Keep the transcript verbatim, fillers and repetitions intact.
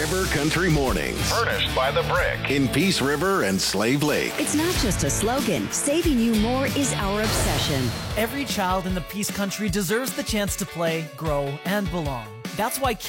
River Country Mornings. Furnished by The Brick. In Peace River and Slave Lake. It's not just a slogan. Saving you more is our obsession. Every child in the Peace Country deserves the chance to play, grow, and belong. That's why